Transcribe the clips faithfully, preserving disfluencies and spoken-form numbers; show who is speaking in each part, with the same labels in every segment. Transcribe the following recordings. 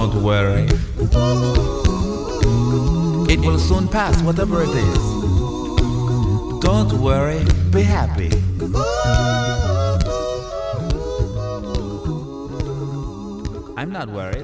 Speaker 1: Don't worry. It will soon pass, whatever it is. Don't worry, be happy. I'm not worried.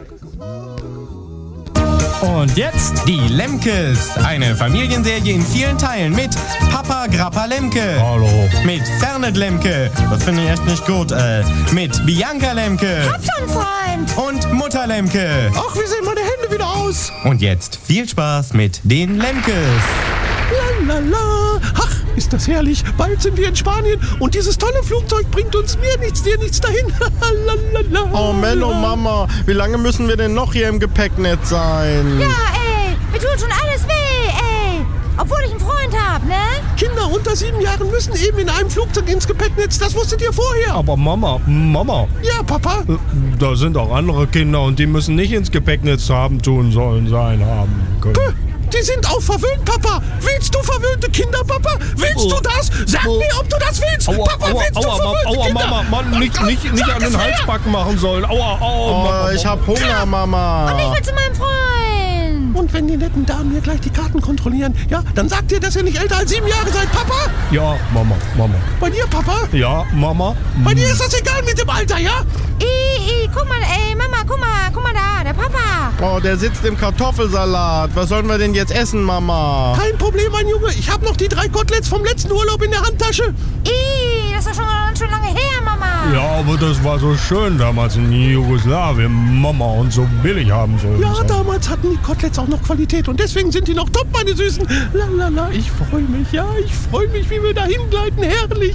Speaker 2: Und jetzt die Lemkes. Eine Familienserie in vielen Teilen mit Papa Grappa Lemke.
Speaker 3: Hallo.
Speaker 2: Mit Fernet Lemke. Das finde ich echt nicht gut. Äh, mit Bianca Lemke.
Speaker 4: Hab schon, Freund.
Speaker 2: Und Mutter Lemke.
Speaker 3: Ach, wie sehen meine Hände wieder aus?
Speaker 2: Und jetzt viel Spaß mit den Lemkes.
Speaker 3: Lalala. Ach, ist das herrlich. Bald sind wir in Spanien und dieses tolle Flugzeug bringt uns mir nichts, dir nichts dahin. Lalala.
Speaker 5: Oh Menno, Mama, wie lange müssen wir denn noch hier im Gepäcknetz sein?
Speaker 4: Ja, ey, mir tut schon alles weh, ey. Obwohl ich einen Freund hab, ne?
Speaker 3: Kinder unter sieben Jahren müssen eben in einem Flugzeug ins Gepäcknetz. Das wusstet ihr vorher.
Speaker 6: Aber Mama, Mama,
Speaker 3: Ja, Papa.
Speaker 6: da sind auch andere Kinder und die müssen nicht ins Gepäcknetz haben, tun sollen, sein, haben können.
Speaker 3: Die sind auch verwöhnt, Papa. Willst du verwöhnte Kinder, Papa? Willst du das? Sag mir, ob du das willst.
Speaker 6: Aua,
Speaker 3: Papa,
Speaker 6: aua,
Speaker 3: willst du
Speaker 6: aua,
Speaker 3: verwöhnte
Speaker 6: aua,
Speaker 3: Kinder?
Speaker 6: Mama, Mann, nicht, nicht, nicht an den Halsbacken machen sollen. Aua, aua,
Speaker 5: Oh,
Speaker 6: Mama,
Speaker 5: ich hab Hunger,
Speaker 4: Und
Speaker 5: Mama.
Speaker 4: ich will zu meinem Freund.
Speaker 3: Und wenn die netten Damen mir gleich die Karten kontrollieren, ja, dann sagt ihr, dass ihr nicht älter als sieben Jahre seid, Papa?
Speaker 6: Ja, Mama, Mama.
Speaker 3: Bei dir, Papa?
Speaker 6: Ja, Mama.
Speaker 3: Bei dir ist das egal mit dem Alter, ja?
Speaker 4: I, I, guck mal, ey, Mama, guck mal, guck mal da, der Papa.
Speaker 5: Oh, der sitzt im Kartoffelsalat. Was sollen wir denn jetzt essen, Mama?
Speaker 3: Kein Problem, mein Junge. Ich habe noch die drei Koteletts vom letzten Urlaub in der Handtasche.
Speaker 4: I, das ist doch schon, schon lange her, Mama.
Speaker 6: Ja, aber das war so schön damals in Jugoslawien, Mama, und so billig haben sollen.
Speaker 3: Ja,
Speaker 6: so.
Speaker 3: damals hatten die Koteletts auch noch Qualität und deswegen sind die noch top, meine Süßen. Lalala, ich freue mich, ja, ich freue mich, wie wir da hingleiten, herrlich.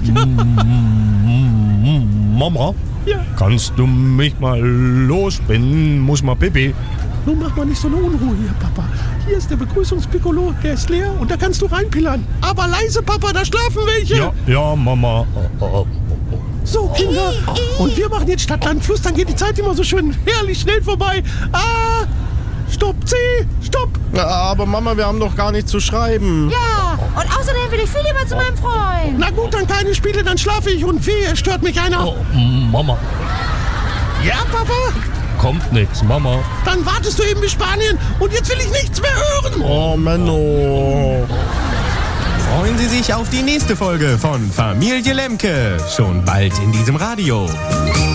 Speaker 6: Mama,
Speaker 3: Ja,
Speaker 6: kannst du mich mal losbinden? Muss mal Pipi.
Speaker 3: nun mach mal nicht so eine Unruhe hier, Papa. Hier ist der Begrüßungspiccolo, der ist leer und da kannst du reinpillern. Aber leise, Papa, da schlafen welche.
Speaker 6: Ja, ja, Mama. Oh, oh, oh.
Speaker 3: So, Kinder. Und wir machen jetzt Stadt, Land, Fluss, dann geht die Zeit immer so schön herrlich schnell vorbei. Ah, stopp, C, stopp.
Speaker 5: Ja, aber Mama, wir haben doch gar nichts zu schreiben.
Speaker 4: Ja, und außerdem will ich viel lieber zu meinem Freund.
Speaker 3: Na gut, dann keine Spiele, dann schlafe ich und wehe, stört mich einer.
Speaker 6: Oh, Mama,
Speaker 3: Ja, Papa?
Speaker 6: kommt nix, Mama.
Speaker 3: Dann wartest du eben bis Spanien und jetzt will ich nichts mehr hören.
Speaker 5: Oh, Menno.
Speaker 2: Freuen Sie sich auf die nächste Folge von Familie Lemke. Schon bald in diesem Radio.